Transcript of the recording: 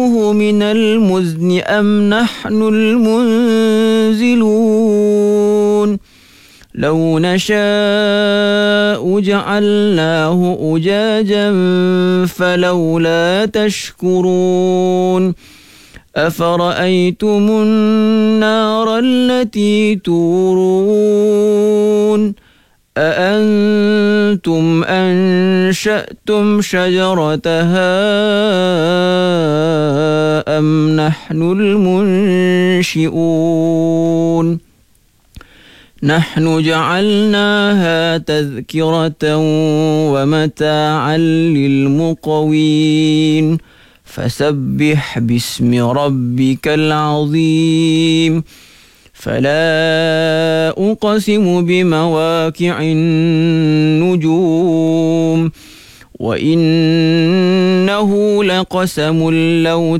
من المزن أم نحن المنزلون لو نشاء جعلناه أجاجا فلولا تشكرون أفرأيتم النار التي تورون أأنتم أنشأتم شجرتها أم نحن المنشئون نحن جعلناها تذكرة ومتاعا للمقوين فسبح باسم ربك العظيم فلا أقسم بمواقع النجوم وإنه لقسم لو